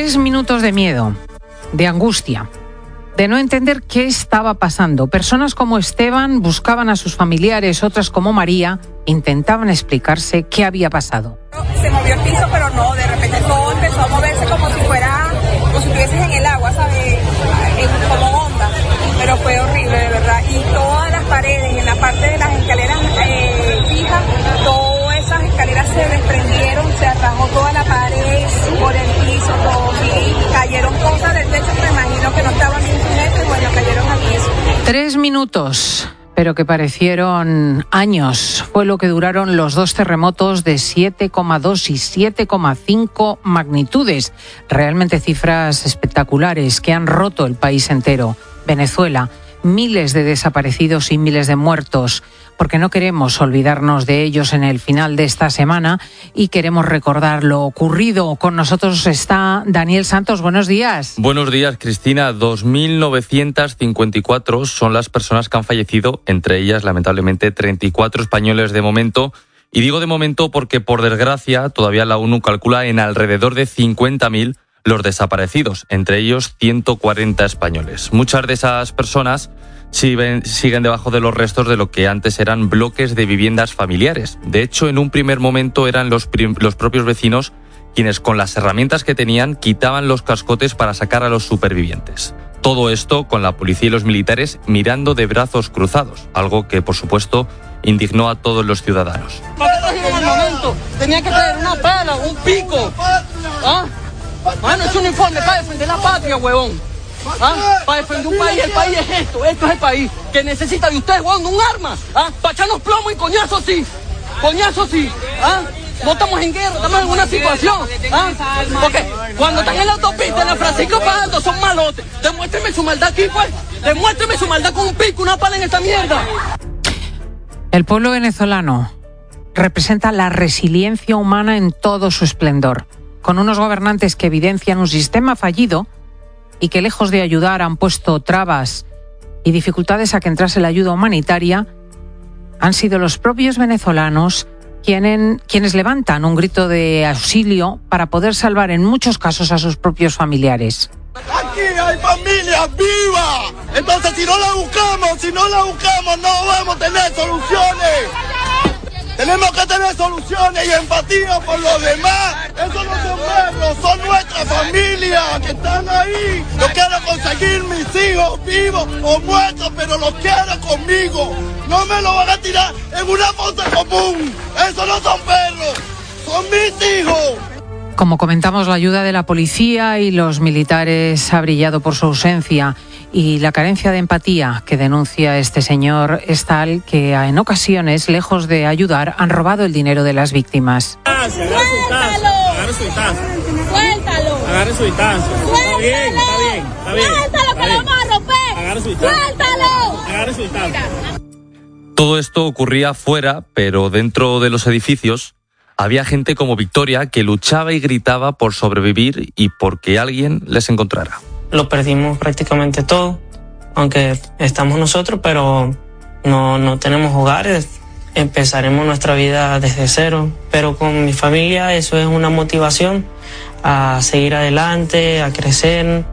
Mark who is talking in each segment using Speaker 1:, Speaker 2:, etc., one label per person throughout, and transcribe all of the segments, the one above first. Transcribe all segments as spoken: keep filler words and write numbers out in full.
Speaker 1: Tres minutos de miedo, de angustia, de no entender qué estaba pasando. Personas como Esteban buscaban a sus familiares, otras como María intentaban explicarse qué había pasado.
Speaker 2: Se movió el piso, pero no, de repente todo empezó a moverse como si fuera, como si estuvieses en el agua, ¿sabes? Como onda, pero fue horrible, de verdad. Y todas las paredes, en la parte de las escaleras eh, fijas, todas esas escaleras se desprendieron, se arrajó toda la pared por el piso, todo, y cayeron cosas del techo, me imagino que no estaban bien sujetas, y bueno, cayeron al piso.
Speaker 1: Tres minutos, pero que parecieron años. Fue lo que duraron los dos terremotos de siete coma dos y siete coma cinco magnitudes. Realmente cifras espectaculares que han roto el país entero. Venezuela, miles de desaparecidos y miles de muertos, porque no queremos olvidarnos de ellos en el final de esta semana y queremos recordar lo ocurrido. Con nosotros está Daniel Santos. Buenos días.
Speaker 3: Buenos días, Cristina. dos mil novecientas cincuenta y cuatro son las personas que han fallecido, entre ellas, lamentablemente, treinta y cuatro españoles de momento. Y digo de momento porque, por desgracia, todavía la ONU calcula en alrededor de cincuenta mil los desaparecidos, entre ellos ciento cuarenta españoles. Muchas de esas personas siguen, siguen debajo de los restos de lo que antes eran bloques de viviendas familiares. De hecho, en un primer momento eran los, prim- los propios vecinos quienes, con las herramientas que tenían, quitaban los cascotes para sacar a los supervivientes. Todo esto con la policía y los militares mirando de brazos cruzados, algo que, por supuesto, indignó a todos los ciudadanos.
Speaker 4: ¿Para qué trajeron el momento? Tenía que traer una pala, un pico. ¿Ah? Mano, es un uniforme para defender la patria, huevón. ¿Ah? Para defender un país. El país es esto, esto es el país. Que necesita de ustedes, huevón, un arma. ¿Ah? Para echarnos plomo y coñazo sí. Coñazo sí. ¿Ah? No estamos en guerra, estamos en una situación. ¿Ah? Porque cuando están en la autopista, en la Francisco Pagando, son malotes. Demuéstreme su maldad aquí, pues. Demuéstreme su maldad con un pico, una pala en esta mierda.
Speaker 1: El pueblo venezolano representa la resiliencia humana en todo su esplendor, con unos gobernantes que evidencian un sistema fallido y que, lejos de ayudar, han puesto trabas y dificultades a que entrase la ayuda humanitaria. Han sido los propios venezolanos quienes, quienes levantan un grito de auxilio para poder salvar en muchos casos a sus propios familiares.
Speaker 5: Aquí hay familias vivas, entonces si no la buscamos, si no la buscamos no vamos a tener soluciones. Tenemos que tener soluciones y empatía por los demás. Esos no son perros, son nuestras familias que están ahí. Yo quiero conseguir mis hijos vivos o muertos, pero los quiero conmigo. No me los van a tirar en una fosa común. Esos no son perros, son mis hijos.
Speaker 1: Como comentamos, la ayuda de la policía y los militares ha brillado por su ausencia, y la carencia de empatía que denuncia este señor es tal que en ocasiones, lejos de ayudar, han robado el dinero de las víctimas.
Speaker 6: ¡Suéltalo! Agarre su taza. ¡Suéltalo! Agarre su taza. Está bien, está bien, está bien. ¡Suéltalo, que lo vamos a romper! Agarre su taza. ¡Suéltalo! Agarre su taza.
Speaker 3: Todo esto ocurría fuera, pero dentro de los edificios había gente como Victoria que luchaba y gritaba por sobrevivir y porque alguien les encontrara.
Speaker 7: Lo perdimos prácticamente todo, aunque estamos nosotros, pero no, no tenemos hogares. Empezaremos nuestra vida desde cero, pero con mi familia eso es una motivación a seguir adelante, a crecer.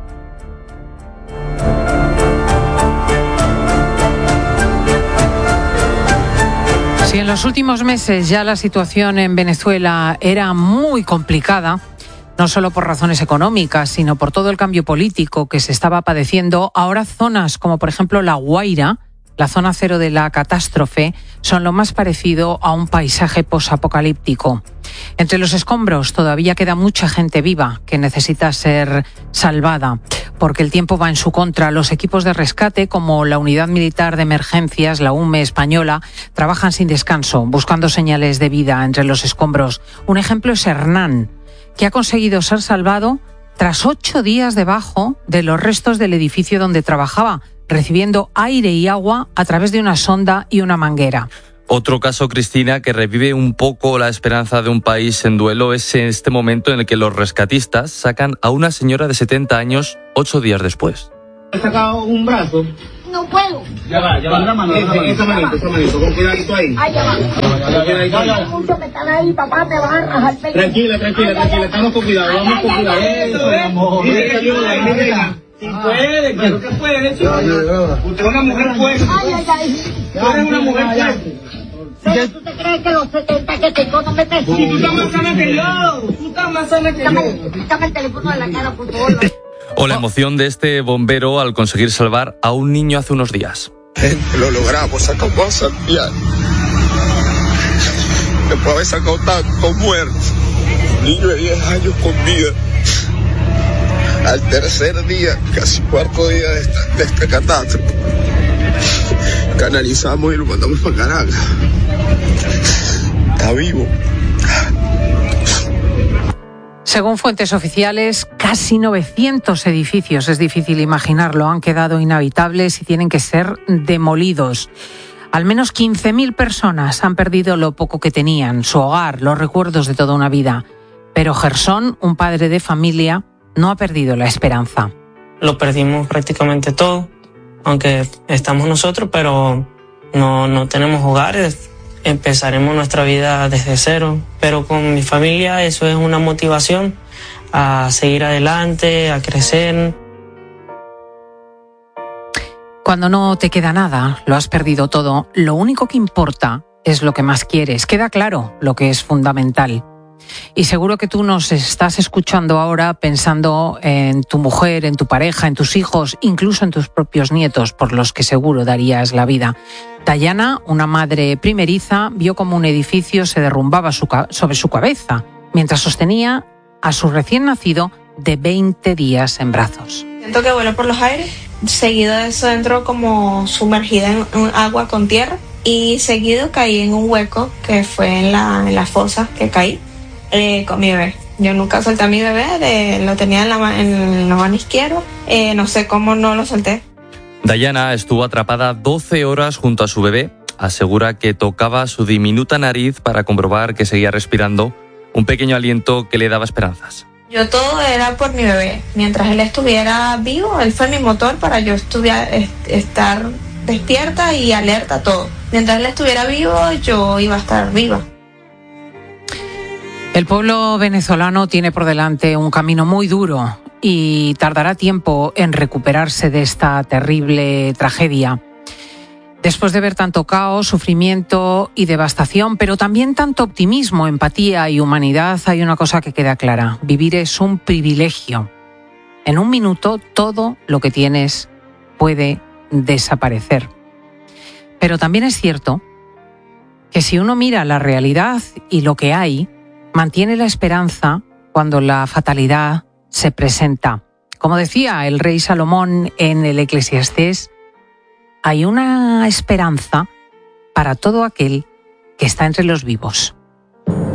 Speaker 1: Si en los últimos meses ya la situación en Venezuela era muy complicada, no solo por razones económicas, sino por todo el cambio político que se estaba padeciendo, ahora zonas como por ejemplo La Guaira, la zona cero de la catástrofe, son lo más parecido a un paisaje posapocalíptico. Entre los escombros todavía queda mucha gente viva que necesita ser salvada, porque el tiempo va en su contra. Los equipos de rescate, como la Unidad Militar de Emergencias, la U M E española, trabajan sin descanso, buscando señales de vida entre los escombros. Un ejemplo es Hernán, que ha conseguido ser salvado tras ocho días debajo de los restos del edificio donde trabajaba, recibiendo aire y agua a través de una sonda y una manguera.
Speaker 3: Otro caso, Cristina, que revive un poco la esperanza de un país en duelo es en este momento en el que los rescatistas sacan a una señora de setenta años ocho días después.
Speaker 8: He sacado un brazo no puedo.
Speaker 9: Ya va, ya va. Una mano, esa manito, esa manito, con cuidadito ahí.
Speaker 8: Ay, ya va. Hay muchos que están ahí, papá, te van a rajar pecho.
Speaker 9: Tranquila, tranquila, tranquila, estamos con cuidado, vamos con cuidado. Eso, amor. Mira, ayuda, mira. Si puede, claro que puede, chico. Usted es una mujer fuerte.
Speaker 8: Ay, ay, ay.
Speaker 9: Tú eres una mujer fuerte.
Speaker 8: Pero tú te crees que los setenta que tengo no me te...
Speaker 9: Si tú estás más sana que yo, tú estás más sana que yo.
Speaker 8: Dame el teléfono de la cara, por favor.
Speaker 3: O la emoción de este bombero al conseguir salvar a un niño hace unos días.
Speaker 10: Lo logramos, sacamos a Santiago. Después de haber sacado tantos muertos, un niño de diez años con vida. Al tercer día, casi cuarto día de esta, de esta catástrofe, canalizamos y lo mandamos para Caracas. Está vivo.
Speaker 1: Según fuentes oficiales, casi novecientos edificios, es difícil imaginarlo, han quedado inhabitables y tienen que ser demolidos. Al menos quince mil personas han perdido lo poco que tenían, su hogar, los recuerdos de toda una vida. Pero Gersón, un padre de familia, no ha perdido la esperanza.
Speaker 7: Lo perdimos prácticamente todo, aunque estamos nosotros, pero no, no tenemos hogares. Empezaremos nuestra vida desde cero, pero con mi familia eso es una motivación a seguir adelante, a crecer.
Speaker 1: Cuando no te queda nada, lo has perdido todo, lo único que importa es lo que más quieres. Queda claro lo que es fundamental. Y seguro que tú nos estás escuchando ahora pensando en tu mujer, en tu pareja, en tus hijos, incluso en tus propios nietos, por los que seguro darías la vida. Dayana, una madre primeriza, vio como un edificio se derrumbaba sobre su cabeza, mientras sostenía a su recién nacido de veinte días en brazos.
Speaker 11: Siento que vuelo por los aires, seguido de eso entro como sumergida en agua con tierra y seguido caí en un hueco que fue en la, en la fosa que caí. Eh, con mi bebé. Yo nunca solté a mi bebé, de, lo tenía en la, en la mano izquierda, eh, no sé cómo no lo solté.
Speaker 3: Dayana estuvo atrapada doce horas junto a su bebé. Asegura que tocaba su diminuta nariz para comprobar que seguía respirando, un pequeño aliento que le daba esperanzas.
Speaker 11: Yo todo era por mi bebé. Mientras él estuviera vivo, él fue mi motor para yo estudiar, estar despierta y alerta todo. Mientras él estuviera vivo, yo iba a estar viva.
Speaker 1: El pueblo venezolano tiene por delante un camino muy duro y tardará tiempo en recuperarse de esta terrible tragedia. Después de ver tanto caos, sufrimiento y devastación, pero también tanto optimismo, empatía y humanidad, hay una cosa que queda clara: vivir es un privilegio. En un minuto todo lo que tienes puede desaparecer. Pero también es cierto que si uno mira la realidad y lo que hay, mantiene la esperanza cuando la fatalidad se presenta. Como decía el rey Salomón en el Eclesiastés, hay una esperanza para todo aquel que está entre los vivos.